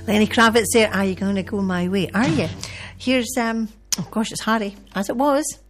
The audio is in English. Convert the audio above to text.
Lenny Kravitz there. Are you going to go my way? Are you? Here's, oh gosh, it's Harry, as it was.